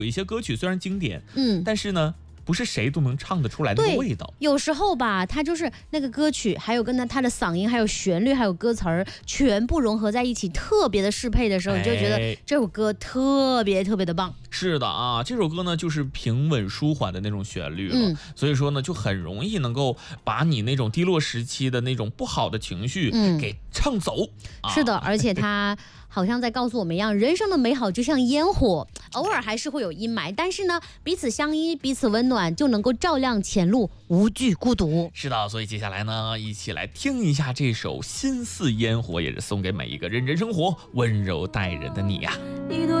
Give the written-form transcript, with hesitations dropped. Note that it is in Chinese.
有一些歌曲虽然经典，但是呢，不是谁都能唱得出来那个味道。 有时候吧，它就是那个歌曲，还有跟它的嗓音，还有旋律，还有歌词儿，全部融合在一起，特别的适配的时候，你就觉得这首歌特别特别的棒。 是的啊，这首歌呢就是平稳舒缓的那种旋律了，所以说呢就很容易能够把你那种低落时期的那种不好的情绪给唱走。 是的，而且它好像在告诉我们一样，人生的美好就像烟火，偶尔还是会有阴霾，但是呢，彼此相依，彼此温暖，就能够照亮前路，无惧孤独。 是的，所以接下来呢，一起来听一下这首《心似烟火》，也是送给每一个认真生活、温柔待人的你呀。